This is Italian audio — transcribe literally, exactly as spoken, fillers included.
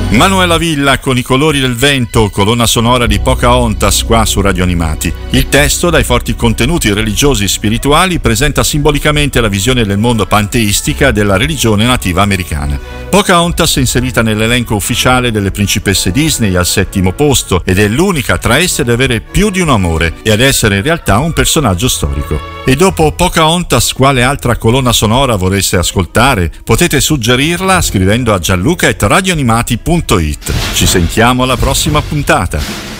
Manuela Villa con I colori del vento, colonna sonora di Pocahontas qua su Radio Animati. Il testo, dai forti contenuti religiosi e spirituali, presenta simbolicamente la visione del mondo panteistica della religione nativa americana. Pocahontas è inserita nell'elenco ufficiale delle principesse Disney al settimo posto ed è l'unica tra esse ad avere più di un amore e ad essere in realtà un personaggio storico. E dopo Pocahontas, quale altra colonna sonora vorreste ascoltare? Potete suggerirla scrivendo a gianluca chiocciola radioanimati punto it. Ci sentiamo alla prossima puntata.